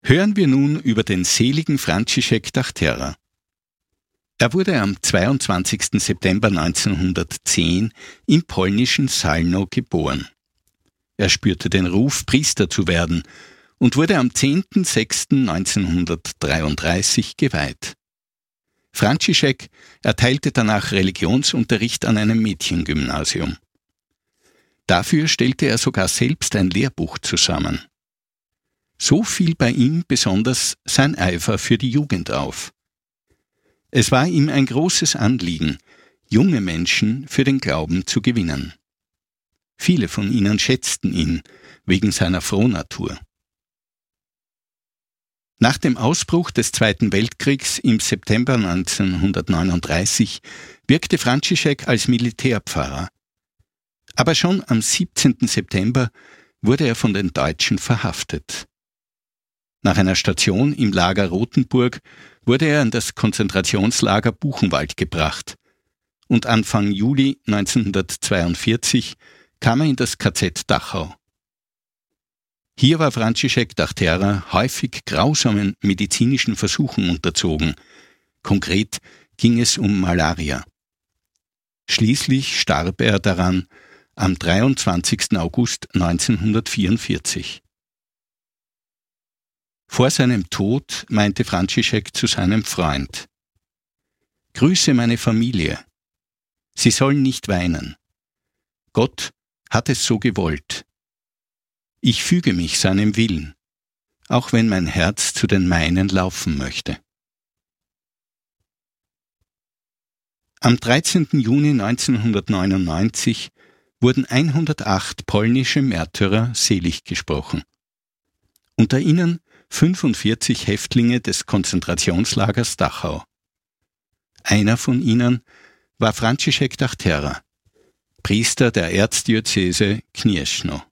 Hören wir nun über den seligen František Dachtera. Er wurde am 22. September 1910 im polnischen Salno geboren. Er spürte den Ruf, Priester zu werden und wurde am 10.06.1933 geweiht. František erteilte danach Religionsunterricht an einem Mädchengymnasium. Dafür stellte er sogar selbst ein Lehrbuch zusammen. So fiel bei ihm besonders sein Eifer für die Jugend auf. Es war ihm ein großes Anliegen, junge Menschen für den Glauben zu gewinnen. Viele von ihnen schätzten ihn wegen seiner Frohnatur. Nach dem Ausbruch des Zweiten Weltkriegs im September 1939 wirkte František als Militärpfarrer. Aber schon am 17. September wurde er von den Deutschen verhaftet. Nach einer Station im Lager Rothenburg wurde er in das Konzentrationslager Buchenwald gebracht und Anfang Juli 1942 kam er in das KZ Dachau. Hier war František Dachtera häufig grausamen medizinischen Versuchen unterzogen. Konkret ging es um Malaria. Schließlich starb er daran am 23. August 1944. Vor seinem Tod meinte František zu seinem Freund: Grüße meine Familie. Sie sollen nicht weinen. Gott hat es so gewollt. Ich füge mich seinem Willen, auch wenn mein Herz zu den meinen laufen möchte. Am 13. Juni 1999 wurden 108 polnische Märtyrer selig gesprochen. Unter ihnen 45 Häftlinge des Konzentrationslagers Dachau. Einer von ihnen war František Dachtera, Priester der Erzdiözese Gniezno.